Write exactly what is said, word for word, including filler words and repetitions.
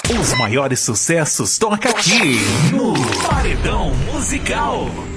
Os maiores sucessos toca aqui no Paredão Musical.